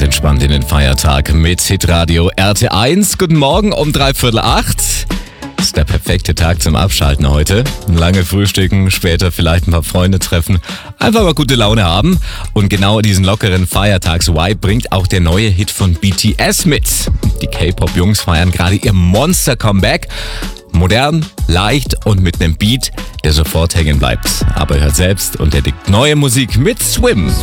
entspannt in den Feiertag mit Hitradio RT1. Guten Morgen um 7:45. Ist der perfekte Tag zum Abschalten heute. Lange frühstücken, später vielleicht ein paar Freunde treffen. Einfach mal gute Laune haben. Und genau diesen lockeren Feiertags-Vibe bringt auch der neue Hit von BTS mit. Die K-Pop-Jungs feiern gerade ihr Monster-Comeback. Modern, leicht und mit einem Beat, der sofort hängen bleibt. Aber hört selbst und entdeckt neue Musik mit Swim.